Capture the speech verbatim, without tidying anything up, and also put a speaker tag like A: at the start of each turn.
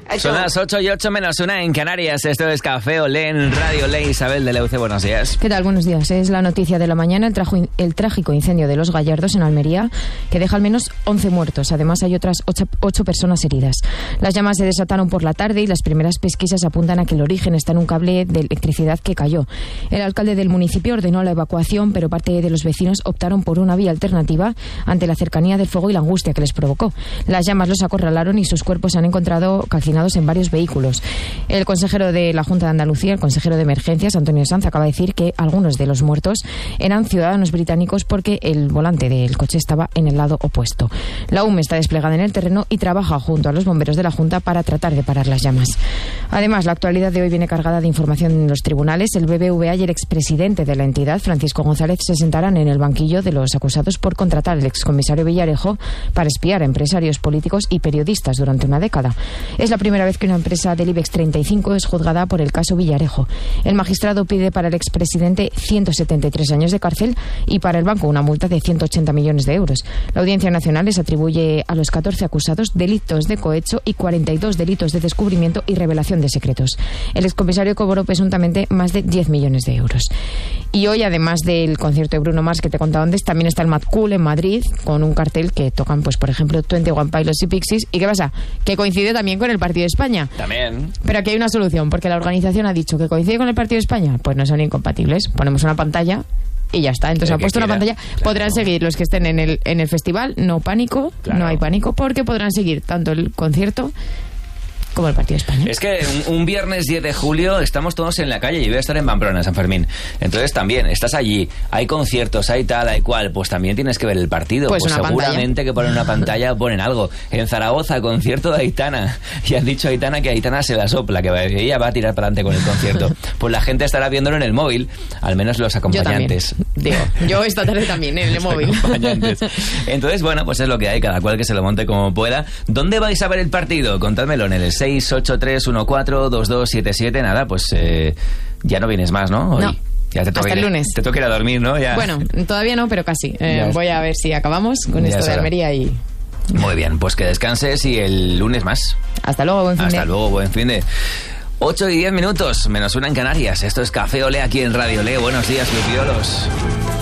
A: Son las ocho y ocho menos una en Canarias. Esto es Café Olé en Radio Olé. Isabel de Leuce, buenos días.
B: ¿Qué tal? Buenos días. Es la noticia de la mañana, el, trajo, el trágico incendio de Los Gallardos en Almería, que deja al menos once muertos. Además, hay otras ocho personas heridas. Las llamas se desataron por la tarde y las primeras pesquisas apuntan a que el origen está en un cable de electricidad que cayó. El alcalde del municipio ordenó la evacuación, pero parte de los vecinos optaron por una vía alternativa ante la cercanía del fuego y la angustia que les provocó. Las llamas los acorralaron y sus cuerpos se han encontrado calcinados en varios vehículos. El consejero de la Junta de Andalucía, el consejero de Emergencias, Antonio Sanz, acaba de decir que algunos de los muertos eran ciudadanos británicos porque el volante del coche estaba en el lado opuesto. La U M E está desplegada en el terreno y trabaja junto a los bomberos de la Junta para tratar de parar las llamas. Además, la actualidad de hoy viene cargada de información en los tribunales. El B B V A y el expresidente de la entidad, Francisco González, se sentarán en el banquillo de los acusados por contratar al excomisario Villarejo para espiar a empresarios políticos y periodistas durante una década. Es la primera vez que una empresa del IBEX treinta y cinco es juzgada por el caso Villarejo. El magistrado pide para el expresidente ciento setenta y tres años de cárcel y para el banco una multa de ciento ochenta millones de euros. La Audiencia Nacional les atribuye a los catorce acusados delitos de cohecho y cuarenta y dos delitos de descubrimiento y revelación de secretos. El excomisario cobró presuntamente más de diez millones de euros. Y hoy, además del concierto de Bruno Mars que te he contado antes, también está el Mad Cool en Madrid con un cartel que tocan, pues por ejemplo, veintiuno Pilots y Pixies. ¿Y qué pasa? Que coincide también con el partido de España.
A: También.
B: Pero aquí hay una solución, porque la organización ha dicho que coincide con el partido de España. Pues no son incompatibles. Ponemos una pantalla y ya está. Entonces ha puesto quiera, una pantalla. Claro. Podrán seguir los que estén en el, en el festival. No pánico, claro. No hay pánico, porque podrán seguir tanto el concierto como el partido de España.
A: Es que un, un viernes diez de julio estamos todos en la calle y voy a estar en Pamplona, San Fermín. Entonces también, estás allí, hay conciertos, hay tal, hay cual, pues también tienes que ver el partido.
B: Pues,
A: pues seguramente pantalla. Que ponen una pantalla, ponen algo. En Zaragoza, concierto de Aitana. Y han dicho a Aitana que Aitana se la sopla, que ella va a tirar para adelante con el concierto. Pues la gente estará viéndolo en el móvil, al menos los acompañantes.
B: Yo también. Digo, yo esta tarde también en el móvil.
A: Entonces, bueno, pues es lo que hay, cada cual que se lo monte como pueda. ¿Dónde vais a ver el partido? Contádmelo en el seis ocho tres uno cuatro dos dos siete siete. Nada, pues eh, ya no vienes más, ¿no? Hoy.
B: No.
A: Ya te toca
B: hasta el
A: ir,
B: lunes.
A: Te toca ir a dormir, ¿no? Ya.
B: Bueno, todavía no, pero casi. Eh, voy a ver si acabamos con ya esto será. de Almería y...
A: Muy bien, pues que descanses y el lunes más.
B: Hasta luego, buen fin
A: Hasta
B: de...
A: luego, buen fin de... ocho y diez minutos, menos una en Canarias. Esto es Café Olé aquí en Radio Olé. Buenos días, lupiolos.